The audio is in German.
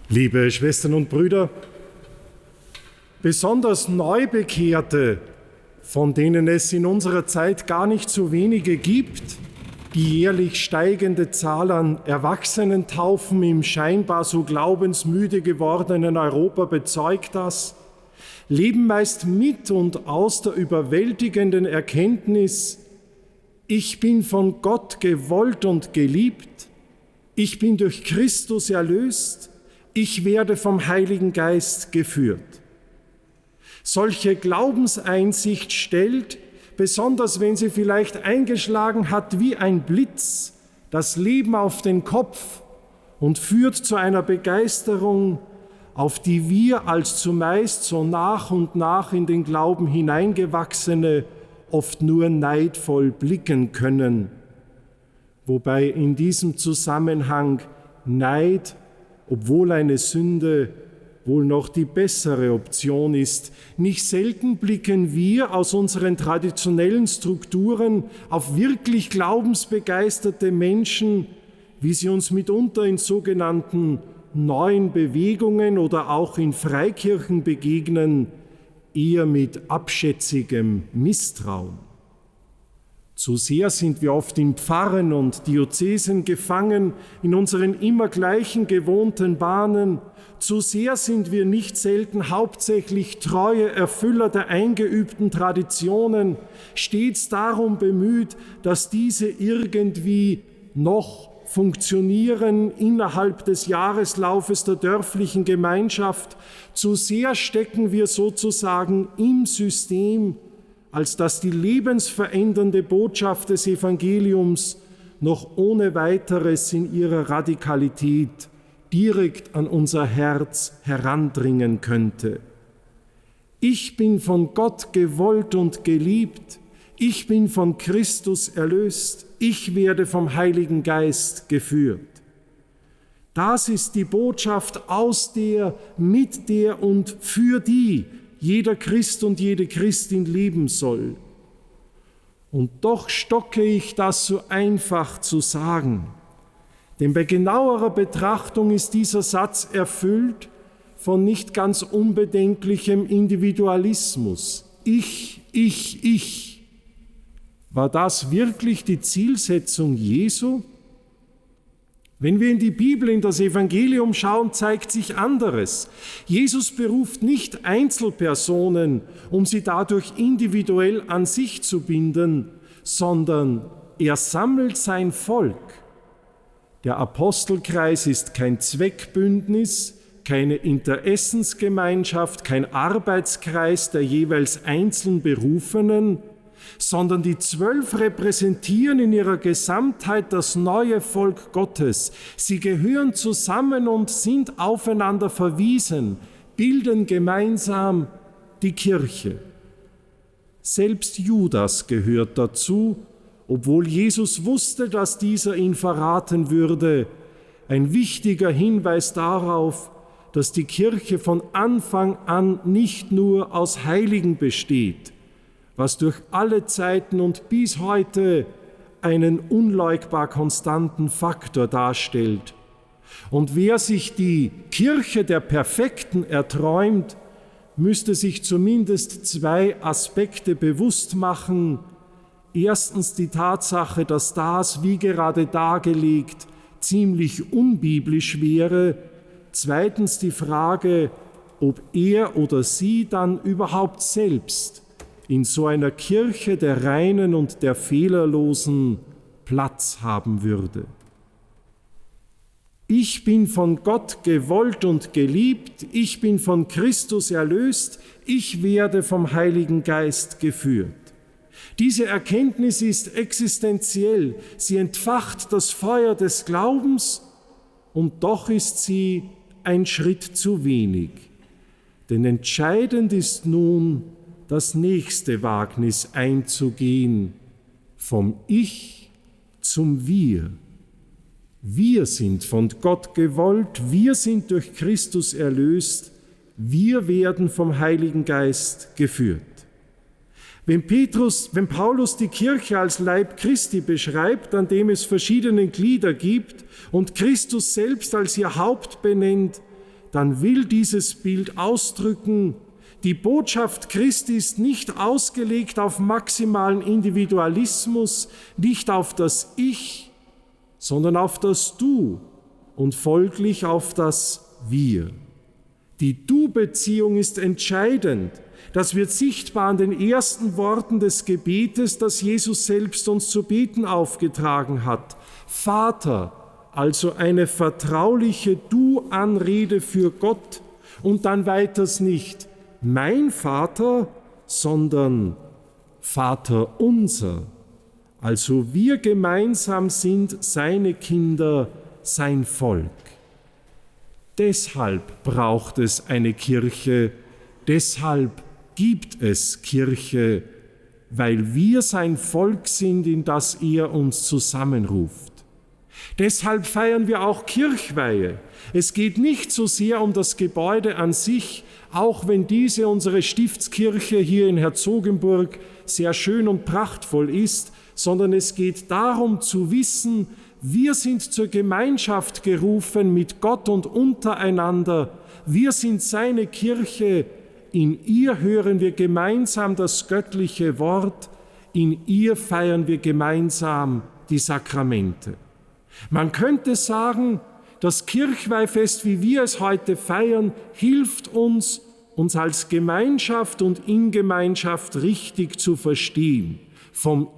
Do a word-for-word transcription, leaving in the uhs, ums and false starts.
Liebe Schwestern und Brüder, besonders Neubekehrte, von denen es in unserer Zeit gar nicht so wenige gibt, die jährlich steigende Zahl an Erwachsenentaufen im scheinbar so glaubensmüde gewordenen Europa bezeugt das, leben meist mit und aus der überwältigenden Erkenntnis: Ich bin von Gott gewollt und geliebt, ich bin durch Christus erlöst, ich werde vom Heiligen Geist geführt. Solche Glaubenseinsicht stellt, besonders wenn sie vielleicht eingeschlagen hat wie ein Blitz, das Leben auf den Kopf und führt zu einer Begeisterung, auf die wir als zumeist so nach und nach in den Glauben hineingewachsene oft nur neidvoll blicken können. Wobei in diesem Zusammenhang Neid, obwohl eine Sünde, wohl noch die bessere Option ist. Nicht selten blicken wir aus unseren traditionellen Strukturen auf wirklich glaubensbegeisterte Menschen, wie sie uns mitunter in sogenannten neuen Bewegungen oder auch in Freikirchen begegnen, eher mit abschätzigem Misstrauen. Zu sehr sind wir oft in Pfarren und Diözesen gefangen, in unseren immer gleichen gewohnten Bahnen. Zu sehr sind wir nicht selten hauptsächlich treue Erfüller der eingeübten Traditionen, stets darum bemüht, dass diese irgendwie noch funktionieren innerhalb des Jahreslaufes der dörflichen Gemeinschaft. Zu sehr stecken wir sozusagen im System, als dass die lebensverändernde Botschaft des Evangeliums noch ohne weiteres in ihrer Radikalität direkt an unser Herz herandringen könnte. Ich bin von Gott gewollt und geliebt, ich bin von Christus erlöst, ich werde vom Heiligen Geist geführt. Das ist die Botschaft, aus der, mit der und für die jeder Christ und jede Christin leben soll. Und doch stocke ich das so einfach zu sagen, denn bei genauerer Betrachtung ist dieser Satz erfüllt von nicht ganz unbedenklichem Individualismus. Ich, ich, ich. War das wirklich die Zielsetzung Jesu? Wenn wir in die Bibel, in das Evangelium schauen, zeigt sich anderes. Jesus beruft nicht Einzelpersonen, um sie dadurch individuell an sich zu binden, sondern er sammelt sein Volk. Der Apostelkreis ist kein Zweckbündnis, keine Interessensgemeinschaft, kein Arbeitskreis der jeweils einzeln Berufenen, sondern die Zwölf repräsentieren in ihrer Gesamtheit das neue Volk Gottes. Sie gehören zusammen und sind aufeinander verwiesen, bilden gemeinsam die Kirche. Selbst Judas gehört dazu, obwohl Jesus wusste, dass dieser ihn verraten würde. Ein wichtiger Hinweis darauf, dass die Kirche von Anfang an nicht nur aus Heiligen besteht, was durch alle Zeiten und bis heute einen unleugbar konstanten Faktor darstellt. Und wer sich die Kirche der Perfekten erträumt, müsste sich zumindest zwei Aspekte bewusst machen. Erstens die Tatsache, dass das, wie gerade dargelegt, ziemlich unbiblisch wäre. Zweitens die Frage, ob er oder sie dann überhaupt selbst in so einer Kirche der Reinen und der Fehlerlosen Platz haben würde. Ich bin von Gott gewollt und geliebt, ich bin von Christus erlöst, ich werde vom Heiligen Geist geführt. Diese Erkenntnis ist existenziell, sie entfacht das Feuer des Glaubens und doch ist sie ein Schritt zu wenig. Denn entscheidend ist nun, das nächste Wagnis einzugehen, vom Ich zum Wir. Wir sind von Gott gewollt, wir sind durch Christus erlöst, wir werden vom Heiligen Geist geführt. Wenn Petrus, wenn Paulus die Kirche als Leib Christi beschreibt, an dem es verschiedene Glieder gibt und Christus selbst als ihr Haupt benennt, dann will dieses Bild ausdrücken, die Botschaft Christi ist nicht ausgelegt auf maximalen Individualismus, nicht auf das Ich, sondern auf das Du und folglich auf das Wir. Die Du-Beziehung ist entscheidend. Das wird sichtbar an den ersten Worten des Gebetes, das Jesus selbst uns zu beten aufgetragen hat. Vater, also eine vertrauliche Du-Anrede für Gott und dann weiters nicht mein Vater, sondern Vater unser. Also wir gemeinsam sind seine Kinder, sein Volk. Deshalb braucht es eine Kirche, deshalb gibt es Kirche, weil wir sein Volk sind, in das er uns zusammenruft. Deshalb feiern wir auch Kirchweihe. Es geht nicht so sehr um das Gebäude an sich, auch wenn diese unsere Stiftskirche hier in Herzogenburg sehr schön und prachtvoll ist, sondern es geht darum zu wissen, wir sind zur Gemeinschaft gerufen mit Gott und untereinander. Wir sind seine Kirche. In ihr hören wir gemeinsam das göttliche Wort. In ihr feiern wir gemeinsam die Sakramente. Man könnte sagen, das Kirchweihfest, wie wir es heute feiern, hilft uns, uns als Gemeinschaft und in Gemeinschaft richtig zu verstehen. Vom